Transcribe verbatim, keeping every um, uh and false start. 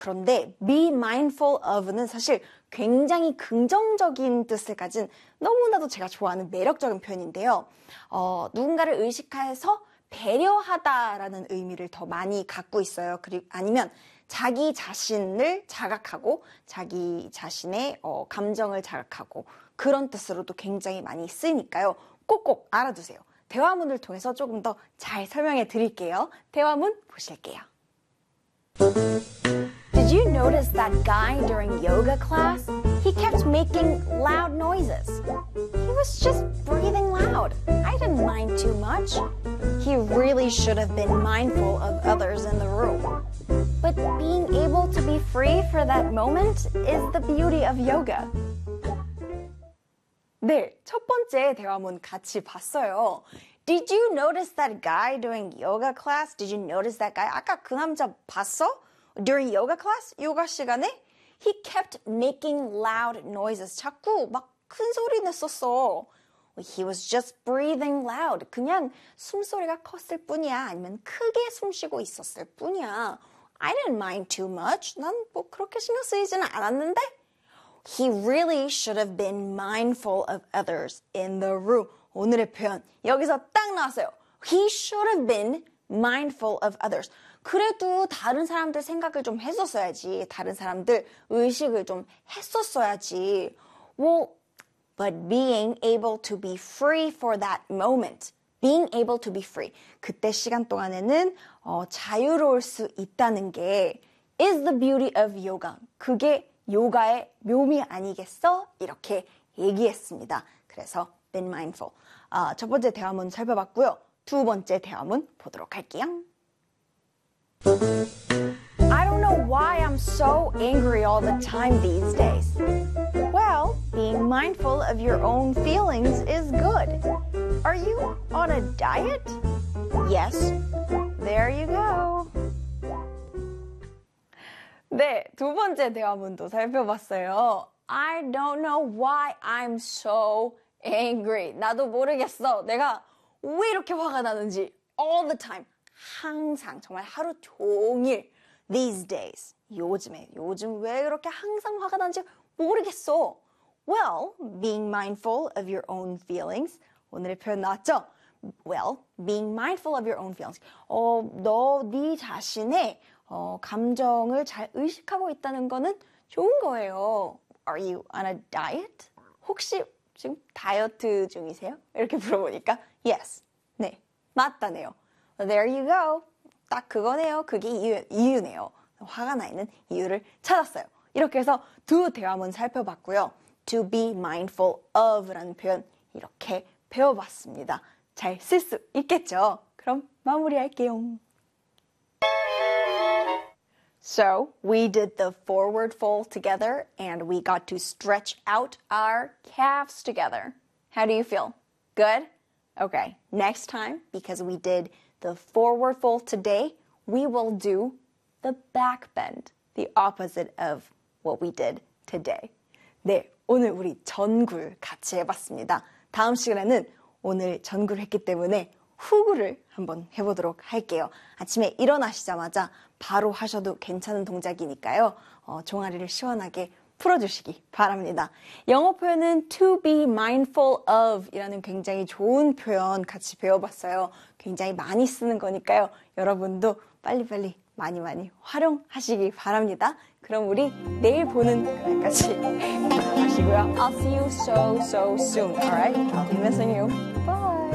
그런데 be mindful of는 사실 굉장히 긍정적인 뜻을 가진 너무나도 제가 좋아하는 매력적인 표현인데요. 어, 누군가를 의식해서 배려하다라는 의미를 더 많이 갖고 있어요. 그리고 아니면 자기 자신을 자각하고 자기 자신의 어, 감정을 자각하고 그런 뜻으로도 굉장히 많이 쓰이니까요. 꼭꼭 알아두세요. 대화문을 통해서 조금 더 잘 설명해 드릴게요. 대화문 보실게요. Did you notice that guy during yoga class? He kept making loud noises. He was just breathing loud. I didn't mind too much. He really should have been mindful of others in the room. But being able to be free for that moment is the beauty of yoga. 네, 첫 번째 대화문 같이 봤어요. Did you notice that guy during yoga class? Did you notice that guy? 아까 그 남자 봤어? During yoga class? 요가 시간에? He kept making loud noises. 자꾸 막 큰 소리 냈었어. He was just breathing loud. 그냥 숨소리가 컸을 뿐이야. 아니면 크게 숨 쉬고 있었을 뿐이야. I didn't mind too much. 난 뭐 그렇게 신경 쓰이지는 않았는데? He really should have been mindful of others in the room. 오늘의 표현 여기서 딱 나왔어요. He should have been mindful of others. 그래도 다른 사람들 생각을 좀 했었어야지. 다른 사람들 의식을 좀 했었어야지. Well, but being able to be free for that moment. Being able to be free. 그때 시간 동안에는 어, 자유로울 수 있다는 게 is the beauty of yoga. 그게 요가의 묘미 아니겠어? 이렇게 얘기했습니다. 그래서 been mindful. 아, 첫 번째 대화문 살펴봤고요. 두 번째 대화문 보도록 할게요. I don't know why I'm so angry all the time these days. Well, being mindful of your own feelings is good. Are you on a diet? Yes. There you go. 네, 두 번째 대화문도 살펴봤어요. I don't know why I'm so angry. 나도 모르겠어. 내가 왜 이렇게 화가 나는지. All the time. 항상, 정말 하루 종일. These days. 요즘에. 요즘 왜 그렇게 항상 화가 나는지 모르겠어. Well, being mindful of your own feelings. 오늘의 표현 나왔죠? Well, being mindful of your own feelings. 어, 너, 네 자신의 어, 감정을 잘 의식하고 있다는 거는 좋은 거예요. Are you on a diet? 혹시 지금 다이어트 중이세요? 이렇게 물어보니까 yes. 네, 맞다네요. There you go. 딱 그거네요. 그게 이유, 이유네요. 화가 나 있는 이유를 찾았어요. 이렇게 해서 두 대화문 살펴봤고요. To be mindful of 라는 표현 이렇게 배워봤습니다. 잘 쓸 수 있겠죠? 그럼 마무리할게요. So we did the forward fold together and we got to stretch out our calves together. How do you feel? Good? Okay, next time, because we did the forward fold today, we will do the back bend, the opposite of what we did today. 네, 오늘 우리 전굴 같이 해봤습니다. 다음 시간에는 오늘 전굴 했기 때문에 후구를 한번 해보도록 할게요. 아침에 일어나시자마자 바로 하셔도 괜찮은 동작이니까요. 어, 종아리를 시원하게 풀어주시기 바랍니다. 영어 표현은 to be mindful of 이라는 굉장히 좋은 표현 같이 배워봤어요. 굉장히 많이 쓰는 거니까요. 여러분도 빨리빨리 많이 많이 활용하시기 바랍니다. 그럼 우리 내일 보는 그날까지 건강하시고요. I'll see you so so soon. Alright? I'll be missing you. Bye.